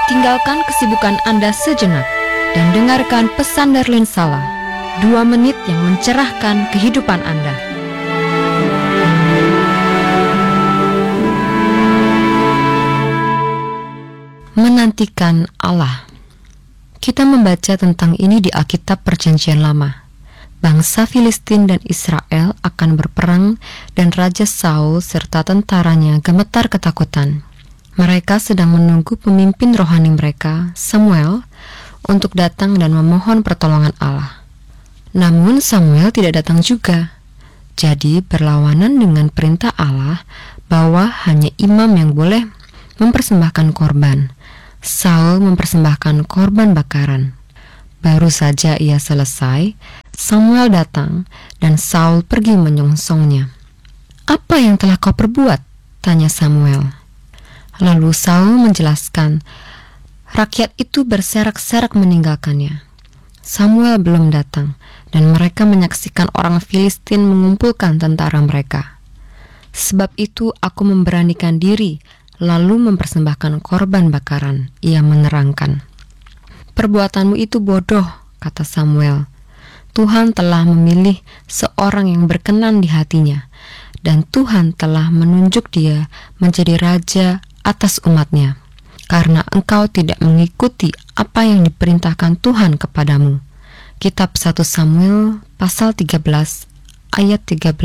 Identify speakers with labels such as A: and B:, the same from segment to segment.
A: Tinggalkan kesibukan Anda sejenak dan dengarkan pesan Darlene Sala, 2 menit yang mencerahkan kehidupan Anda. Menantikan Allah. Kita membaca tentang ini di Alkitab Perjanjian Lama. Bangsa Filistin dan Israel akan berperang dan Raja Saul serta tentaranya gemetar ketakutan. Mereka sedang menunggu pemimpin rohani mereka, Samuel, untuk datang dan memohon pertolongan Allah. Namun Samuel tidak datang juga. Jadi berlawanan dengan perintah Allah bahwa hanya imam yang boleh mempersembahkan korban. Saul mempersembahkan korban bakaran. Baru saja ia selesai, Samuel datang dan Saul pergi menyongsongnya. "Apa yang telah kau perbuat?" tanya Samuel. Lalu Saul menjelaskan, rakyat itu berserak-serak meninggalkannya. Samuel belum datang, dan mereka menyaksikan orang Filistin mengumpulkan tentara mereka. "Sebab itu aku memberanikan diri, lalu mempersembahkan korban bakaran," ia menerangkan. "Perbuatanmu itu bodoh," kata Samuel. "Tuhan telah memilih seorang yang berkenan di hatinya, dan Tuhan telah menunjuk dia menjadi raja atas umatnya, karena engkau tidak mengikuti apa yang diperintahkan Tuhan kepadamu." Kitab 1 Samuel pasal 13 ayat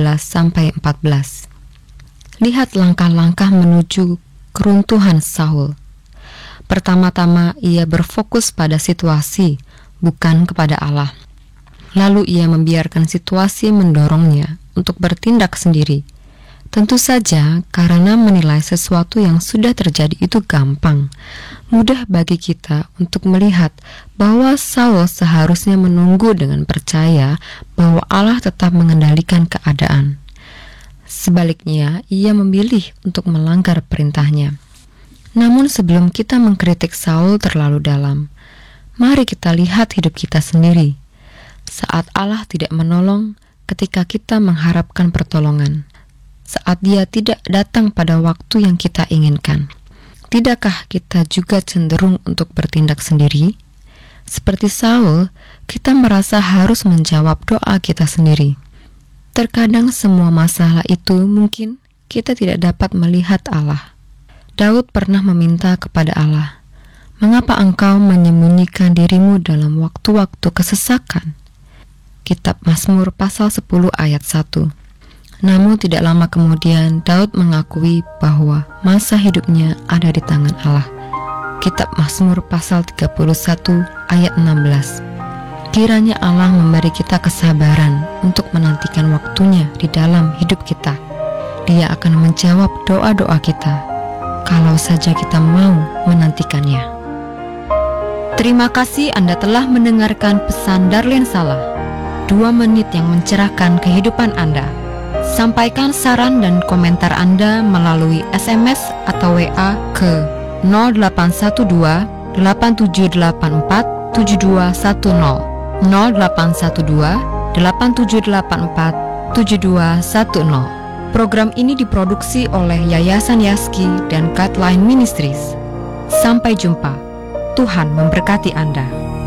A: 13-14. Lihat langkah-langkah menuju keruntuhan Saul. Pertama-tama ia berfokus pada situasi, bukan kepada Allah. Lalu ia membiarkan situasi mendorongnya untuk bertindak sendiri. Tentu saja karena menilai sesuatu yang sudah terjadi itu gampang. Mudah bagi kita untuk melihat bahwa Saul seharusnya menunggu dengan percaya bahwa Allah tetap mengendalikan keadaan. Sebaliknya, ia memilih untuk melanggar perintahnya. Namun sebelum kita mengkritik Saul terlalu dalam, mari kita lihat hidup kita sendiri. Saat Allah tidak menolong ketika kita mengharapkan pertolongan, saat dia tidak datang pada waktu yang kita inginkan, tidakkah kita juga cenderung untuk bertindak sendiri? Seperti Saul, kita merasa harus menjawab doa kita sendiri. Terkadang semua masalah itu mungkin kita tidak dapat melihat Allah. Daud pernah meminta kepada Allah, "Mengapa engkau menyembunyikan dirimu dalam waktu-waktu kesesakan?" Kitab Mazmur pasal 10 ayat 1. Namun tidak lama kemudian Daud mengakui bahwa masa hidupnya ada di tangan Allah. Kitab Mazmur pasal 31 ayat 16. Kiranya Allah memberi kita kesabaran untuk menantikan waktunya di dalam hidup kita. Dia akan menjawab doa-doa kita kalau saja kita mau menantikannya. Terima kasih Anda telah mendengarkan pesan Darlene Sala, 2 menit yang mencerahkan kehidupan Anda. Sampaikan saran dan komentar Anda melalui SMS atau WA ke 0812 8784 7210 0812 8784 7210. Program ini diproduksi oleh Yayasan Yaski dan Guideline Ministries. Sampai jumpa. Tuhan memberkati Anda.